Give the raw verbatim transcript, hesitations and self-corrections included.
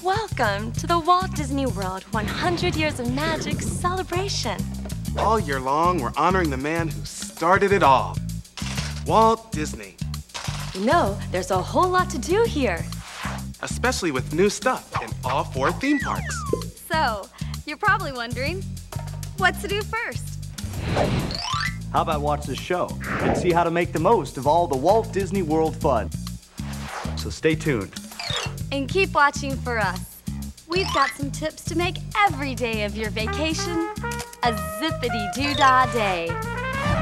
Welcome to the Walt Disney World one hundred Years of Magic celebration. All year long, we're honoring the man who started it all, Walt Disney. You know, there's a whole lot to do here. Especially with new stuff in all four theme parks. So, you're probably wondering, what to do first? How about watch this show and see how to make the most of all the Walt Disney World fun? So stay tuned. And keep watching for us. We've got some tips to make every day of your vacation a zippity-doo-dah day.